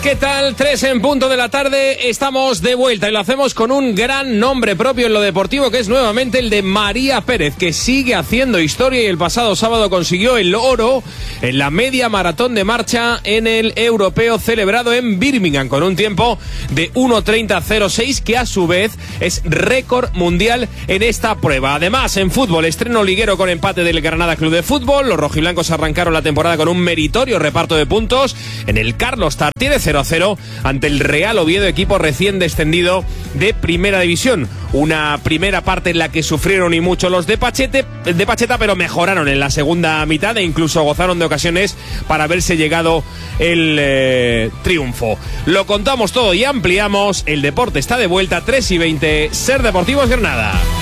¿Qué tal? 3 en punto de la tarde, estamos de vuelta y lo hacemos con un gran nombre propio en lo deportivo, que es nuevamente el de María Pérez, que sigue haciendo historia y el pasado sábado consiguió el oro en la media maratón de marcha en el europeo celebrado en Birmingham, con un tiempo de 1:30:06, que a su vez es récord mundial en esta prueba. Además, en fútbol, estreno liguero con empate del Granada Club de Fútbol. Los rojiblancos arrancaron la temporada con un meritorio reparto de puntos en el Carlos Tartiere 0-0 ante el Real Oviedo, equipo recién descendido de Primera División. Una primera parte en la que sufrieron y mucho los de Pacheta, pero mejoraron en la segunda mitad e incluso gozaron de ocasiones para haberse llegado el triunfo. Lo contamos todo y ampliamos. El deporte está de vuelta, 3:20, Ser Deportivos Granada.